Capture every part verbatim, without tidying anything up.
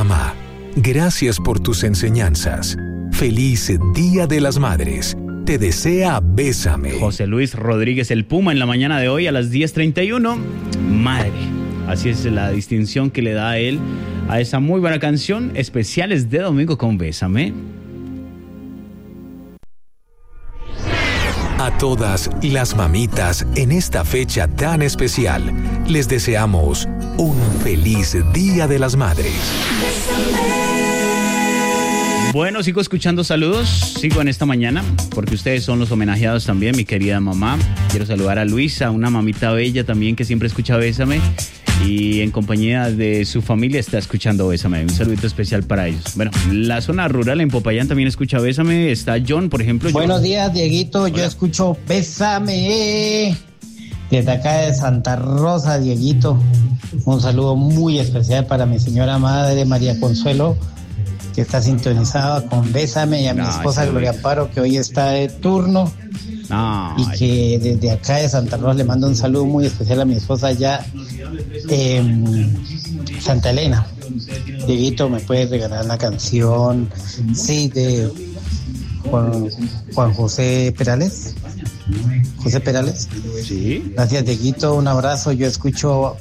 mamá, gracias por tus enseñanzas. Feliz Día de las Madres. Te desea Bésame. José Luis Rodríguez, el Puma, en la mañana de hoy a las diez treinta y uno. Madre. Así es la distinción que le da a él a esa muy buena canción. Especiales de domingo con Bésame. A todas las mamitas en esta fecha tan especial, les deseamos un feliz Día de las Madres. Bueno, sigo escuchando saludos, sigo en esta mañana, porque ustedes son los homenajeados también, mi querida mamá. Quiero saludar a Luisa, una mamita bella también que siempre escucha Bésame. Y en compañía de su familia está escuchando Bésame. Un saludito especial para ellos. Bueno, la zona rural en Popayán también escucha Bésame. Está John, por ejemplo. Buenos John. días, Dieguito. Hola. Yo escucho Bésame desde acá de Santa Rosa, Dieguito. Un saludo muy especial para mi señora madre, María Consuelo, que está sintonizada con Bésame, y a mi no, esposa Gloria Amparo, que hoy está de turno. No, y que desde acá de Santa Rosa le mando un saludo muy especial a mi esposa allá en Santa Elena. Dieguito, ¿me puedes regalar la canción? Sí, de Juan, Juan José Perales. José Perales. Sí. Gracias, Dieguito. Un abrazo. Yo escucho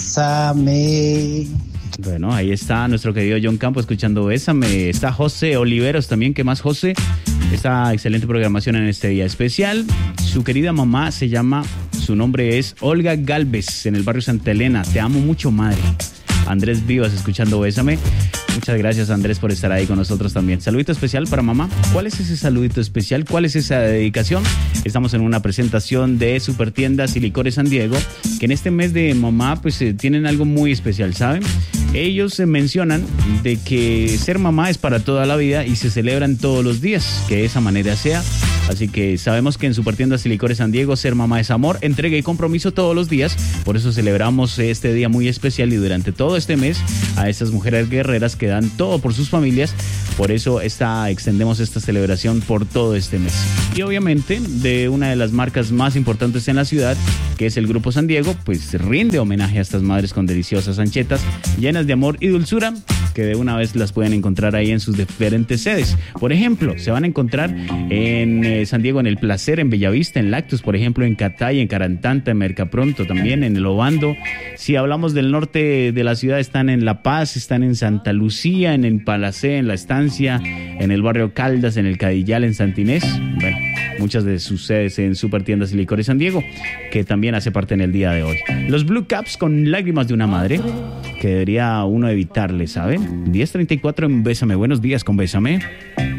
Bésame. Bueno, ahí está nuestro querido John Campo escuchando Bésame. Está José Oliveros también. ¿Qué más, José? Esta excelente programación en este día especial. Su querida mamá se llama, su nombre es Olga Galvez, en el barrio Santa Elena. Te amo mucho, madre. Andrés Vivas escuchando Bésame. Muchas gracias, Andrés, por estar ahí con nosotros también. Saludito especial para mamá. ¿Cuál es ese saludito especial? ¿Cuál es esa dedicación? Estamos en una presentación de Supertiendas y Licores San Diego, que en este mes de mamá pues eh, tienen algo muy especial, ¿saben? Ellos se mencionan de que ser mamá es para toda la vida y se celebran todos los días, que de esa manera sea. Así que sabemos que en Supertiendas y Licores San Diego ser mamá es amor, entrega y compromiso todos los días. Por eso celebramos este día muy especial y durante todo este mes a estas mujeres guerreras que dan todo por sus familias. Por eso esta, extendemos esta celebración por todo este mes. Y obviamente de una de las marcas más importantes en la ciudad, que es el Grupo San Diego, pues rinde homenaje a estas madres con deliciosas anchetas llenas de amor y dulzura, que de una vez las pueden encontrar ahí en sus diferentes sedes. Por ejemplo, se van a encontrar en eh, San Diego, en El Placer, en Bellavista, en Lactus, por ejemplo, en Catay, en Carantanta, en Mercapronto también, en El Obando. Si hablamos del norte de la ciudad, están en La Paz, están en Santa Lucía, en el Palacé, en La Estancia, en el barrio Caldas, en el Cadillal, en Santa Inés. Bueno, muchas de sus sedes en Supertiendas y Licores San Diego, que también hace parte en el día de hoy. Los Blue Caps con Lágrimas de una Madre, que debería uno evitarle, ¿saben? diez treinta y cuatro en Bésame. Buenos días con Bésame.